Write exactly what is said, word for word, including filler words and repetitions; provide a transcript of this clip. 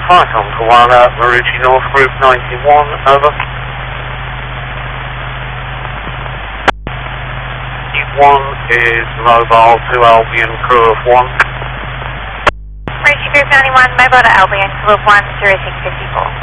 flight on Koala, Marucci North, Group ninety-one, over. one is mobile to Albion, crew of one. Marucci Group ninety-one, mobile to Albion, crew of one, zero six fifty-four.